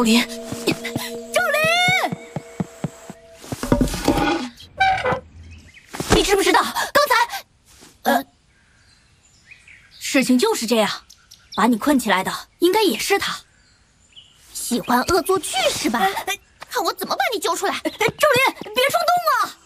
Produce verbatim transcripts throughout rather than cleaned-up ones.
周林，周林，你知不知道刚才……呃，事情就是这样，把你困起来的应该也是他。 喜欢恶作剧是吧？看我怎么把你救出来！ 周林，别冲动啊！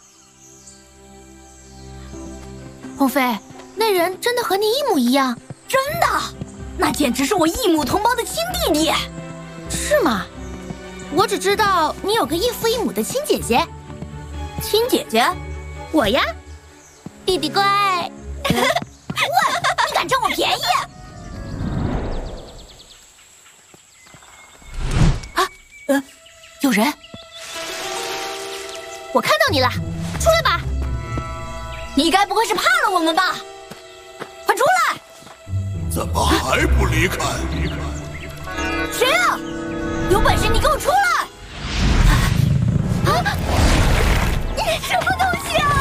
鸿飞，那人真的和你一模一样？ 真的，那简直是我异母同胞的亲弟弟。 是吗？我只知道你有个异父异母的亲姐姐。 亲姐姐？ 我呀，弟弟乖。 喂，你敢占我便宜？啊，呃，有人！ 我看到你了，出来吧！ 你该不会是怕了我们吧？快出来！ 怎么还不离开？离开！ 谁啊？有本事你给我出来！啊！什么东西啊！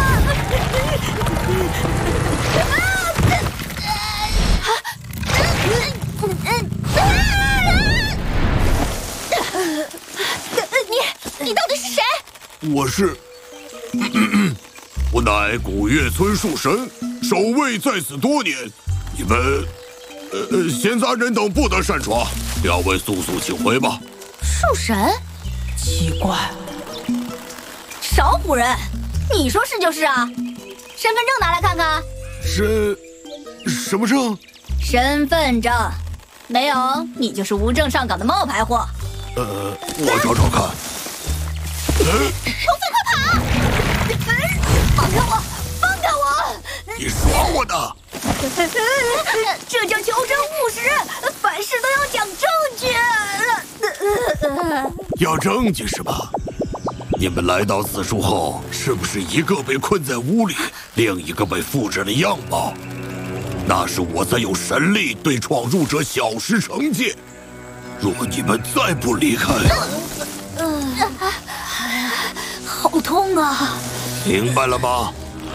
你你到底是谁？ 我是，我乃古月村树神，守卫在此多年。你们，呃，闲杂人等不得擅闯，两位速速请回吧。 树神？ 奇怪，少唬人！你说是就是啊。身份证拿来看看。 身，什么证？ 身份证。没有，你就是无证上岗的冒牌货。 呃，我找找看。 鹏飞，快跑！ 放开我！放开我！ 你耍我呢？ 这叫求真务实，凡事都要讲证据。 要证据是吧？你们来到此处后，是不是一个被困在屋里，另一个被复制了样貌？那是我在用神力对闯入者小施惩戒。若你们再不离开， 好痛啊！ 明白了吗？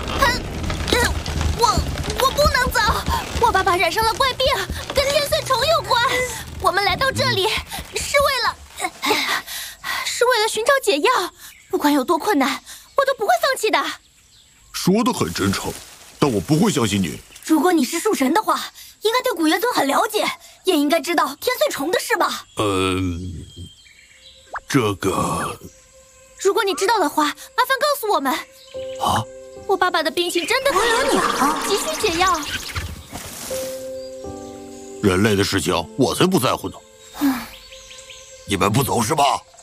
我我不能走，我爸爸染上了怪病，跟天穗虫有关。我们来到这里是为了，是为了寻找解药。不管有多困难，我都不会放弃的。 说得很真诚，但我不会相信你。 如果你是树神的话，应该对古月村很了解，也应该知道天穗虫的事吧？ 嗯，这个…… 如果你知道的话，麻烦告诉我们。 啊？ 我爸爸的病情真的很严重，急需解药。 人类的事情我才不在乎呢。 嗯， 你们不走是吧？